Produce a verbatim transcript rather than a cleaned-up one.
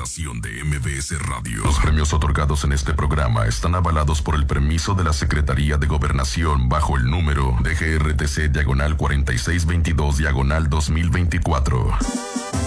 estación de M B S Radio. Los premios otorgados en este programa están avalados por el permiso de la Secretaría de Gobernación bajo el número D G R T C diagonal cuarenta y seis veintidós diagonal dos mil veinticuatro.